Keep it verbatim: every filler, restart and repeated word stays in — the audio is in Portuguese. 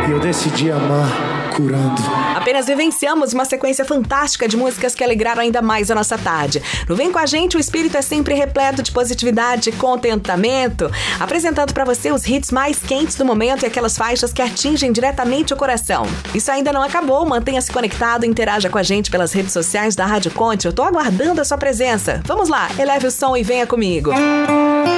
E eu decidi amar curando. Apenas vivenciamos uma sequência fantástica de músicas que alegraram ainda mais a nossa tarde. No Vem Com a Gente, o espírito é sempre repleto de positividade e contentamento, apresentando pra você os hits mais quentes do momento e aquelas faixas que atingem diretamente o coração. Isso ainda não acabou, mantenha-se conectado e interaja com a gente pelas redes sociais da Rádio Conte. Eu tô aguardando a sua presença. Vamos lá, eleve o som e venha comigo.